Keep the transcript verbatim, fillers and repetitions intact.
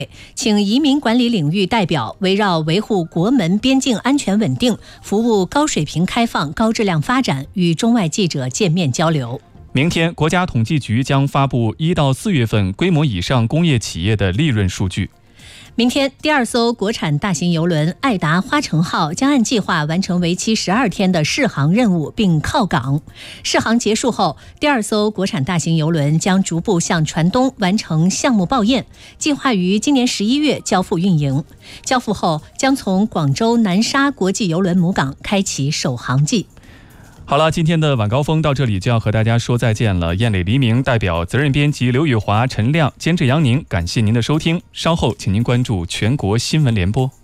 请移民管理领域代表围绕维护国门边境安全稳定、服务高水平开放、高质量发展，与中外记者见面交流。 明天，国家统计局将发布一到四月份规模以上工业企业的利润数据。 明天，第二艘国产大型邮轮爱达花城号将按计划完成为期十二天的试航任务并靠港。试航结束后，第二艘国产大型邮轮将逐步向船东完成项目报验，计划于今年十一月交付运营。交付后，将从广州南沙国际邮轮母港开启首航季。 好了，今天的晚高峰到这里就要和大家说再见了。燕磊黎明代表责任编辑刘宇华、陈亮，监制杨宁，感谢您的收听。稍后请您关注全国新闻联播。